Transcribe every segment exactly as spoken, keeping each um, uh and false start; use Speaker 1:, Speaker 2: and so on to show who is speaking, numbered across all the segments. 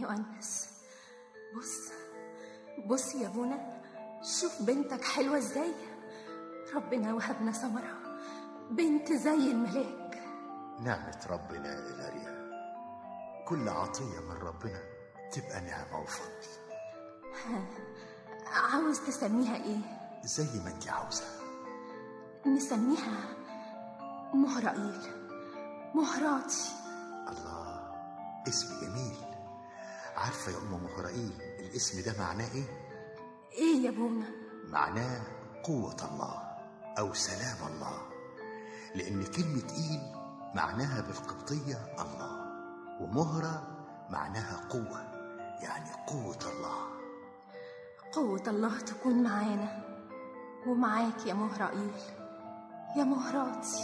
Speaker 1: مؤنس. بص بص يا ابونا، شوف بنتك حلوة ازاي. ربنا وهبنا سمرة بنت زي الملاك.
Speaker 2: نعمة ربنا يا إلاريا، كل عطية من ربنا تبقى نعمة وفضل.
Speaker 1: عاوز تسميها ايه؟
Speaker 2: زي ما انت عاوزة.
Speaker 1: نسميها مهرائيل، مهراتي.
Speaker 2: الله، اسم جميل. عارفة يا أم مهرائيل الاسم ده معناه ايه؟
Speaker 1: ايه يا ابونا؟
Speaker 2: معناه قوة الله أو سلام الله، لأن كلمة إيل معناها بالقبطية الله، ومهرة معناها قوة، يعني قوة الله.
Speaker 1: قوة الله تكون معانا ومعاك يا مهرائيل، يا مهراتي.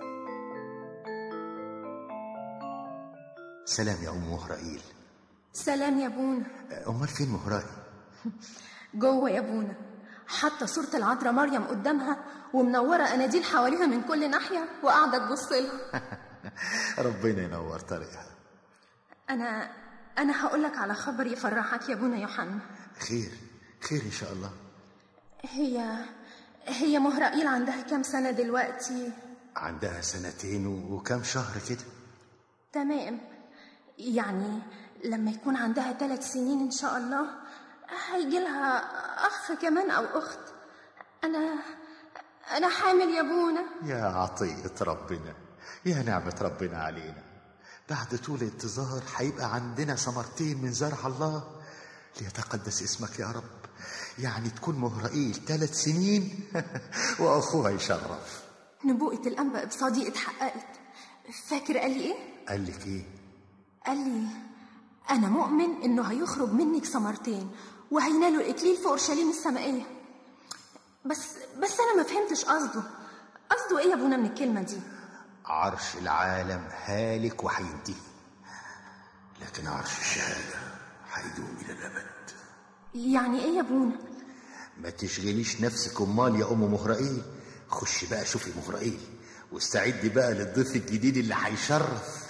Speaker 2: سلام يا أم مهرائيل.
Speaker 1: سلام يا ابونا.
Speaker 2: أمال فين مهرائيل؟
Speaker 1: جوه يا ابونا، حاطه صورة العذراء مريم قدامها ومنورة أناديل حواليها من كل ناحية وقاعدة تبص لها.
Speaker 2: ربنا ينور طريقها.
Speaker 1: أنا أنا هقولك على خبر يفرحك يا ابونا يوحنا.
Speaker 2: خير خير إن شاء الله.
Speaker 1: هي هي مهرائيل عندها كام سنة دلوقتي؟
Speaker 2: عندها سنتين وكام شهر كده.
Speaker 1: تمام، يعني لما يكون عندها ثلاث سنين إن شاء الله هيجي لها أخ كمان أو أخت. أنا أنا حامل يا ابونا.
Speaker 2: يا عطية ربنا، يا نعمة ربنا علينا. بعد طول انتظار هيبقى عندنا ثمرتين من زرع الله. ليتقدس اسمك يا رب. يعني تكون مهرائيل ثلاث سنين وأخوها يشرف.
Speaker 1: نبوءة الأنبا إبصادي اتحققت. فاكر قال لي إيه؟
Speaker 2: قال لك إيه؟
Speaker 1: قال لي أنا مؤمن إنه هيخرج منك ثمرتين وهينالوا الإكليل في أورشليم السمائية. بس بس أنا ما فهمتش قصده. قصده إيه يا ابونا من الكلمة دي؟
Speaker 2: عرش العالم هالك وهينتهي، لكن عرش الشهادة هيدوم إلى الأبد.
Speaker 1: يعني إيه يا ابونا؟
Speaker 2: ما تشغليش نفسك أمال يا أم مهرائيل. خش بقى شوفي مهرائيل واستعدي بقى للضيف الجديد اللي هيشرف.